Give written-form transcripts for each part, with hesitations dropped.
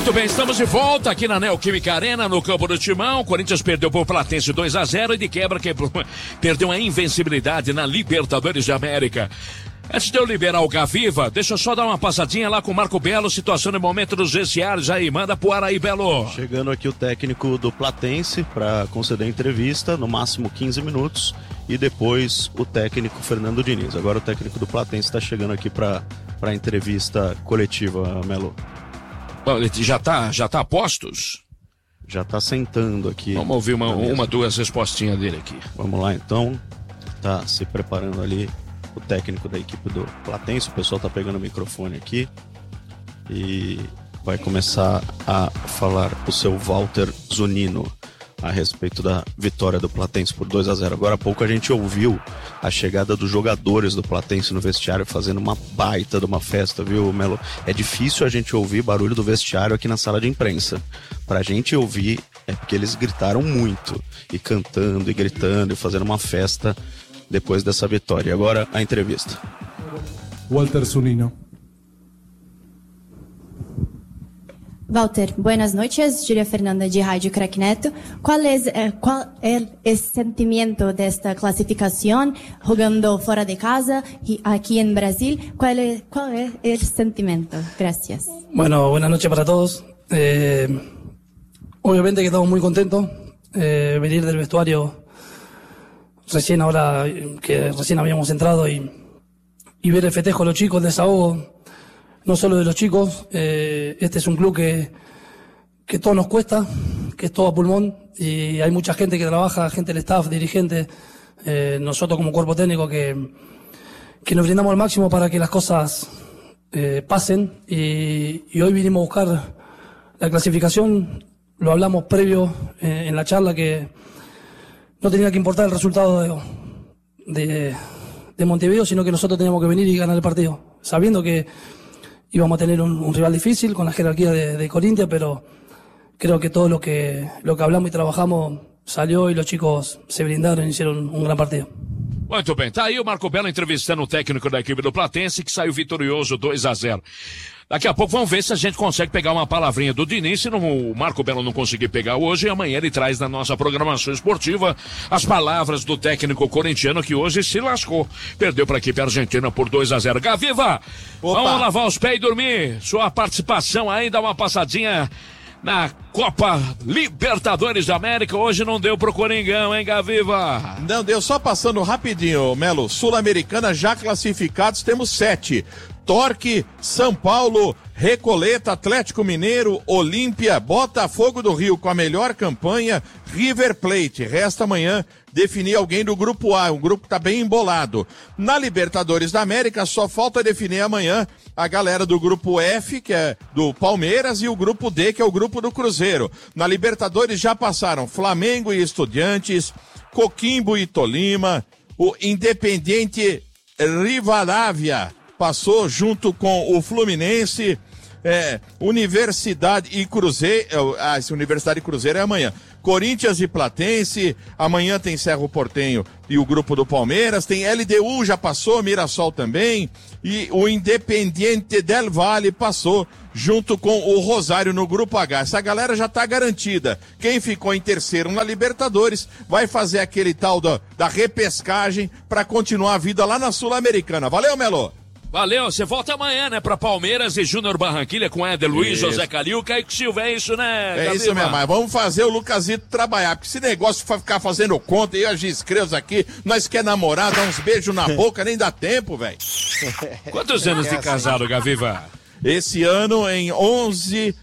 Muito bem, estamos de volta aqui na Neoquímica Arena, no campo do Timão. Corinthians perdeu por Platense 2-0 e de quebra perdeu a invencibilidade na Libertadores de América. Antes de eu liberar o Gaviva, deixa eu só dar uma passadinha lá com o Marco Belo, situação no momento dos vestiários aí, manda pro ar aí, Belo. Chegando aqui o técnico do Platense para conceder entrevista, no máximo 15 minutos, e depois o técnico Fernando Diniz. Agora o técnico do Platense está chegando aqui para a entrevista coletiva, Melo. Ele já tá a postos? Já tá sentando aqui. Vamos ouvir duas respostinhas dele aqui. Vamos lá então, tá se preparando ali o técnico da equipe do Platense, o pessoal tá pegando o microfone aqui e vai começar a falar o seu Walter Zunino a respeito da vitória do Platense por 2-0. Agora há pouco a gente ouviu a chegada dos jogadores do Platense no vestiário fazendo uma baita de uma festa, viu, Melo? É difícil a gente ouvir barulho do vestiário aqui na sala de imprensa. Pra gente ouvir é porque eles gritaram muito, e cantando e gritando e fazendo uma festa depois dessa vitória. Agora a entrevista. Walter Zunino. Walter, buenas noches, Julia Fernanda de Rádio Crack Neto. ¿Cuál es el sentimiento de esta clasificación jugando fuera de casa y aquí en Brasil? ¿Cuál es el sentimiento? Gracias. Bueno, buenas noches para todos. Obviamente que estamos muy contentos. Venir del vestuario recién ahora, que recién habíamos entrado y ver el festejo de los chicos, el desahogo. No solo de los chicos, este es un club que todo nos cuesta, que es todo a pulmón, y hay mucha gente que trabaja, gente del staff, dirigente, nosotros como cuerpo técnico que nos brindamos al máximo para que las cosas pasen, y hoy vinimos a buscar la clasificación. Lo hablamos previo en la charla, que no tenía que importar el resultado de Montevideo, sino que nosotros teníamos que venir y ganar el partido, sabiendo que íbamos a tener un rival difícil con la jerarquía de Corinthians, pero creo que todo lo que hablamos y trabajamos salió y los chicos se brindaron y hicieron un gran partido. Muito bem, tá aí o Marco Belo entrevistando o técnico da equipe do Platense, que saiu vitorioso 2-0. Daqui a pouco vamos ver se a gente consegue pegar uma palavrinha do Diniz. Se o Marco Belo não conseguir pegar hoje, amanhã ele traz na nossa programação esportiva as palavras do técnico corintiano, que hoje se lascou. Perdeu para a equipe argentina por 2-0. Gaviva, vamos lavar os pés e dormir. Sua participação aí, dá uma passadinha na Copa Libertadores da América. Hoje não deu pro Coringão, hein, Gaviva? Não deu, só passando rapidinho, Melo. Sul-Americana já classificados, temos 7. Torque, São Paulo, Recoleta, Atlético Mineiro, Olímpia, Botafogo do Rio com a melhor campanha, River Plate. Resta amanhã definir alguém do grupo A, o grupo tá bem embolado. Na Libertadores da América só falta definir amanhã a galera do grupo F, que é do Palmeiras, e o grupo D, que é o grupo do Cruzeiro. Na Libertadores já passaram Flamengo e Estudiantes, Coquimbo e Tolima, o Independiente Rivadavia passou junto com o Fluminense, Universidade e Cruzeiro, esse Universidade e Cruzeiro é amanhã. Corinthians e Platense, amanhã tem Cerro Porteño e o grupo do Palmeiras, tem LDU, já passou, Mirassol também, e o Independiente del Valle passou junto com o Rosário no grupo H. Essa galera já tá garantida. Quem ficou em terceiro na Libertadores vai fazer aquele tal da repescagem para continuar a vida lá na Sul-Americana. Valeu, Melo! Valeu, você volta amanhã, né, pra Palmeiras e Júnior Barranquilha com Éder Luiz, José Calil, Kaique Silva, é isso, né, É Gaviva? isso mesmo, mas vamos fazer o Lucasito trabalhar, porque esse negócio de ficar fazendo conta e as inscritos aqui, nós quer namorar, dar uns beijos na boca, nem dá tempo, velho. Quantos anos de casado, Gaviva? Esse ano, mês 11,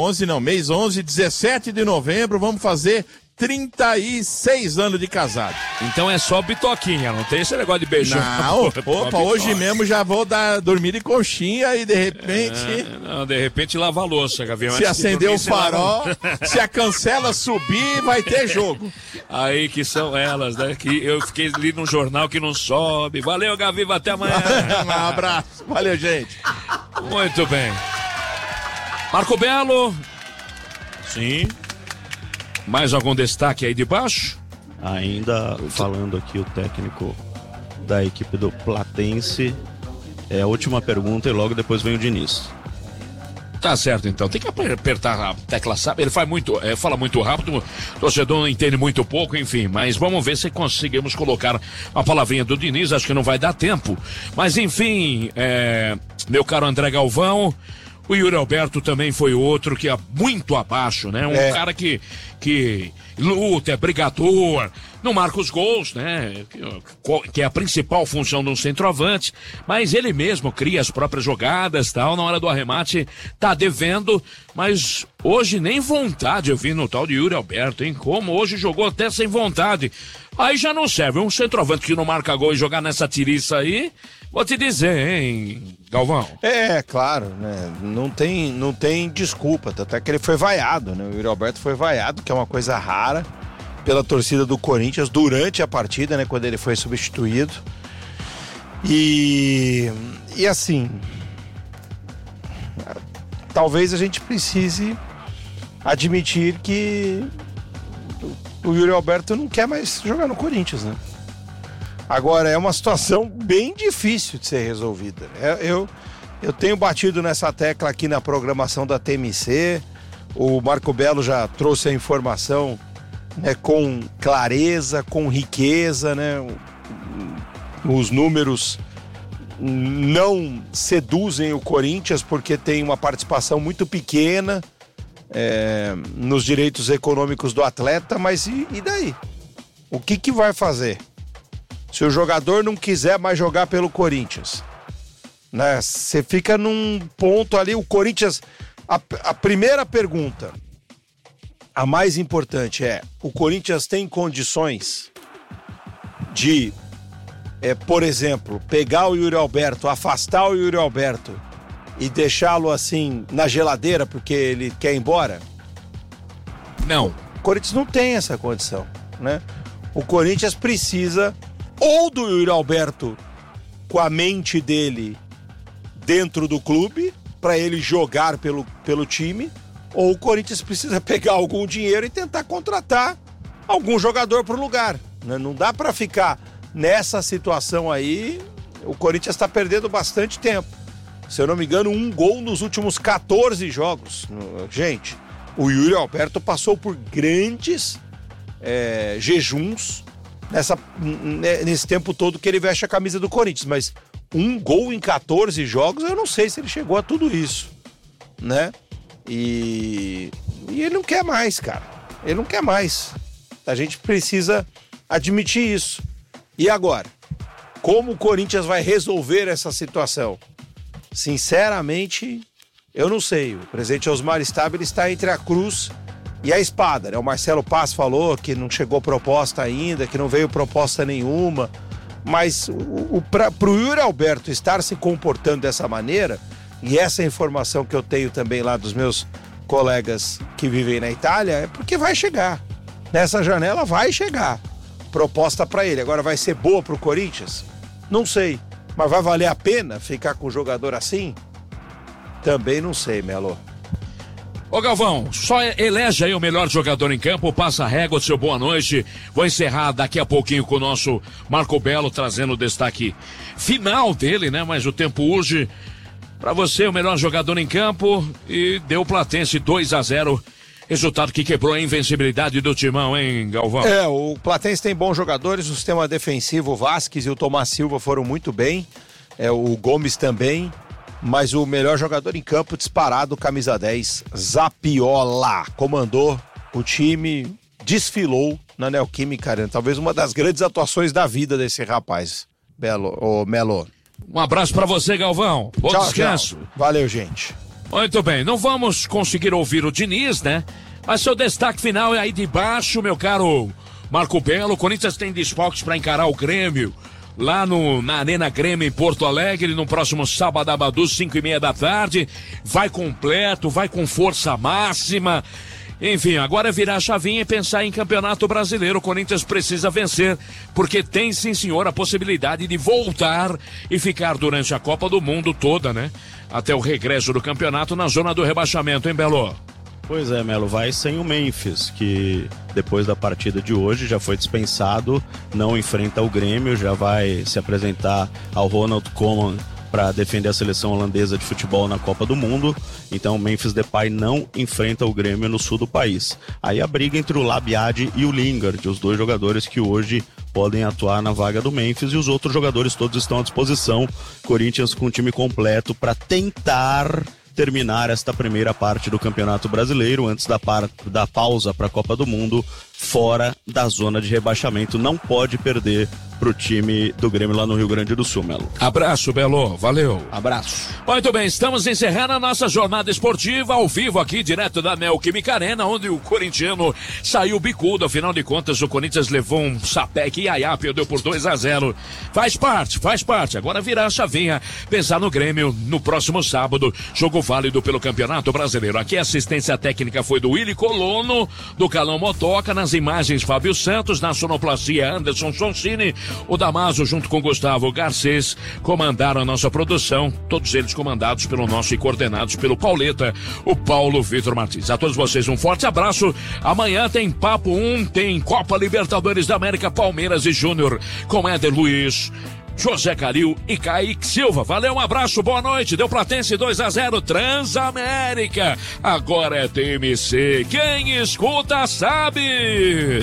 17 de novembro, vamos fazer 36 anos de casado. Então é só bitoquinha, não tem esse negócio de beijo. Não, opa, hoje mesmo já vou dormir de conchinha e de repente... Não, de repente lava a louça, Gavião. Se acender o farol, se a cancela subir, vai ter jogo. Aí que são elas, né? Que eu fiquei ali no jornal que não sobe. Valeu, Gaviva, até amanhã. Um abraço, valeu, gente. Muito bem. Marco Belo. Sim. Mais algum destaque aí de baixo? Ainda falando aqui o técnico da equipe do Platense, é a última pergunta e logo depois vem o Diniz. Tá certo, então. Tem que apertar a tecla, sabe? Ele fala muito rápido, o torcedor não entende muito pouco, enfim. Mas vamos ver se conseguimos colocar a palavrinha do Diniz. Acho que não vai dar tempo. Mas, enfim, meu caro André Galvão, o Yuri Alberto também foi outro que é muito abaixo, né? Um cara que luta, é brigador, não marca os gols, né? Que é a principal função de um centroavante, mas ele mesmo cria as próprias jogadas, tal, na hora do arremate tá devendo, mas hoje nem vontade eu vi no tal de Yuri Alberto, hein? Como hoje jogou até sem vontade. Aí já não serve, um centroavante que não marca gol e jogar nessa tiriça aí, vou te dizer, hein, Galvão? Claro, né? Não tem desculpa, até que ele foi vaiado, né? O Yuri Alberto foi vaiado, que é uma coisa rara, pela torcida do Corinthians durante a partida, né? Quando ele foi substituído. E assim, talvez a gente precise admitir que o Yuri Alberto não quer mais jogar no Corinthians, né? Agora, é uma situação bem difícil de ser resolvida. Eu tenho batido nessa tecla aqui na programação da TMC. O Marco Belo já trouxe a informação, né, com clareza, com riqueza, né? Os números não seduzem o Corinthians porque tem uma participação muito pequena nos direitos econômicos do atleta, mas e daí? O que vai fazer? Se o jogador não quiser mais jogar pelo Corinthians, né? Você fica num ponto ali, o Corinthians... A primeira pergunta, a mais importante o Corinthians tem condições de, por exemplo, pegar o Yuri Alberto, afastar o Yuri Alberto e deixá-lo assim na geladeira porque ele quer ir embora? Não. O Corinthians não tem essa condição, né? O Corinthians precisa ou do Yuri Alberto com a mente dele dentro do clube, para ele jogar pelo time, ou o Corinthians precisa pegar algum dinheiro e tentar contratar algum jogador pro lugar, né? Não dá para ficar nessa situação aí. O Corinthians está perdendo bastante tempo. Se eu não me engano, 1 gol nos últimos 14 jogos. Gente, o Yuri Alberto passou por grandes jejuns nesse tempo todo que ele veste a camisa do Corinthians, mas 1 gol em 14 jogos, eu não sei se ele chegou a tudo isso, né? E ele não quer mais, cara. Ele não quer mais. A gente precisa admitir isso. E agora? Como o Corinthians vai resolver essa situação? Sinceramente, eu não sei. O presidente Osmar Stabile está entre a cruz e a espada, né? O Marcelo Paz falou que não chegou proposta ainda, que não veio proposta nenhuma. Mas pro Yuri Alberto estar se comportando dessa maneira, e essa informação que eu tenho também lá dos meus colegas que vivem na Itália, é porque vai chegar. Nessa janela vai chegar proposta para ele. Agora vai ser boa pro Corinthians? Não sei. Mas vai valer a pena ficar com o jogador assim? Também não sei, Melo. Ô Galvão, só elege aí o melhor jogador em campo, passa a régua, seu boa noite. Vou encerrar daqui a pouquinho com o nosso Marco Belo, trazendo o destaque final dele, né? Mas o tempo urge. Pra você, o melhor jogador em campo, e deu o Platense 2-0. Resultado que quebrou a invencibilidade do Timão, hein, Galvão? O Platense tem bons jogadores, o sistema defensivo, o Vasquez e o Tomás Silva foram muito bem, o Gomes também. Mas o melhor jogador em campo, disparado, camisa 10, Zapiola. Comandou o time, desfilou na Neoquímica Arena. Talvez uma das grandes atuações da vida desse rapaz, Melo. Um abraço pra você, Galvão. Bom descanso. Tchau. Valeu, gente. Muito bem, não vamos conseguir ouvir o Diniz, né? Mas seu destaque final é aí de baixo, meu caro Marco Belo. O Corinthians tem desfalques pra encarar o Grêmio lá na Arena Grêmio em Porto Alegre, no próximo sábado, 5:30 da tarde, vai completo, vai com força máxima, enfim, agora é virar a chavinha e pensar em Campeonato Brasileiro. O Corinthians precisa vencer, porque tem sim senhor a possibilidade de voltar e ficar durante a Copa do Mundo toda, né? Até o regresso do campeonato na zona do rebaixamento, hein, Belo? Pois é, Melo, vai sem o Memphis, que depois da partida de hoje já foi dispensado, não enfrenta o Grêmio, já vai se apresentar ao Ronald Koeman para defender a seleção holandesa de futebol na Copa do Mundo. Então o Memphis Depay não enfrenta o Grêmio no sul do país. Aí a briga entre o Labiade e o Lingard, os dois jogadores que hoje podem atuar na vaga do Memphis, e os outros jogadores todos estão à disposição. Corinthians com o time completo para tentar terminar esta primeira parte do Campeonato Brasileiro antes da pausa para a Copa do Mundo, fora da zona de rebaixamento. Não pode perder pro time do Grêmio lá no Rio Grande do Sul, Melo. Abraço, Belo. Valeu. Abraço. Muito bem, estamos encerrando a nossa jornada esportiva ao vivo aqui, direto da Neoquímica Arena, onde o corintiano saiu bicudo. Afinal de contas, o Corinthians levou um sapeque e Iaiá perdeu por 2-0. Faz parte. Agora virar a chavinha, pensar no Grêmio no próximo sábado. Jogo válido pelo Campeonato Brasileiro. Aqui a assistência técnica foi do Willy Colono, do Calão Motoca, nas imagens Fábio Santos, na sonoplastia Anderson Sonsini, o Damaso junto com Gustavo Garcês comandaram a nossa produção, todos eles comandados pelo nosso e coordenados pelo Pauleta, o Paulo Vitor Martins. A todos vocês um forte abraço. Amanhã tem Papo 1, tem Copa Libertadores da América, Palmeiras e Júnior, com Éder Luiz, José Calil e Kaique Silva. Valeu, um abraço, boa noite. Deu Platense 2-0, Transamérica. Agora é TMC. Quem escuta sabe.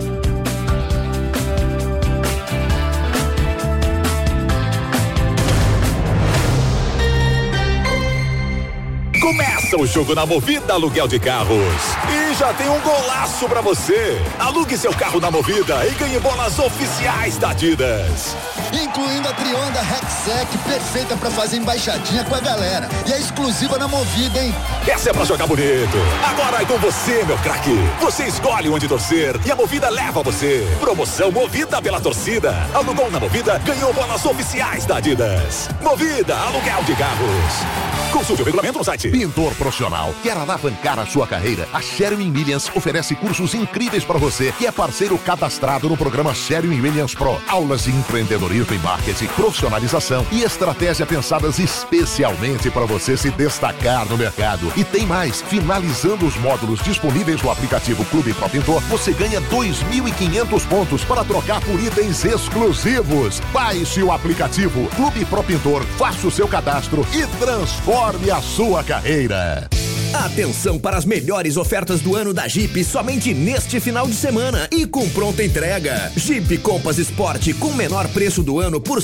Começa o jogo na Movida Aluguel de Carros. E já tem um golaço pra você. Alugue seu carro na Movida e ganhe bolas oficiais da Adidas. Incluindo a Trionda Rexec, perfeita pra fazer embaixadinha com a galera. E é exclusiva na Movida, hein? Essa é pra jogar bonito. Agora é com você, meu craque. Você escolhe onde torcer e a Movida leva você. Promoção Movida pela torcida. Alugou na Movida, ganhou bolas oficiais da Adidas. Movida Aluguel de Carros. Consulte o regulamento no site. Pintor profissional, quer alavancar a sua carreira? A Sherwin Williams oferece cursos incríveis para você que é parceiro cadastrado no programa Sherwin Williams Pro. Aulas de empreendedorismo e marketing, profissionalização e estratégia pensadas especialmente para você se destacar no mercado. E tem mais, finalizando os módulos disponíveis no aplicativo Clube Pro Pintor, você ganha 2.500 pontos para trocar por itens exclusivos. Baixe o aplicativo Clube Pro Pintor, faça o seu cadastro e transforme a sua carreira. Atenção para as melhores ofertas do ano da Jeep somente neste final de semana e com pronta entrega. Jeep Compass Sport com menor preço do ano por R$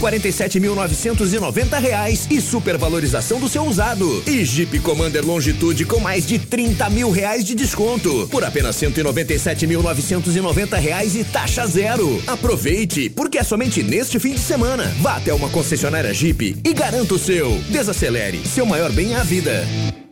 147.990 e supervalorização do seu usado. E Jeep Commander Longitude com mais de R$30 mil de desconto por apenas R$ 197.990 e taxa zero. Aproveite, porque é somente neste fim de semana. Vá até uma concessionária Jeep e garanta o seu. Desacelere, seu maior bem é a vida.